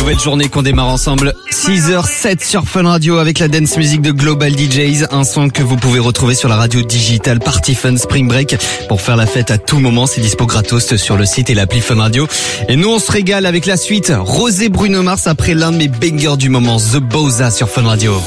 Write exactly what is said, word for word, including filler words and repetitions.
nouvelle journée qu'on démarre ensemble. six heures sept sur Fun Radio avec la dance music de Global D Js. Un son que vous pouvez retrouver sur la radio digitale Party Fun Spring Break. Pour faire la fête à tout moment, c'est dispo gratos sur le site et l'appli Fun Radio. Et nous, on se régale avec la suite. Rosé Bruno Mars après l'un de mes bangers du moment, The Boza sur Fun Radio.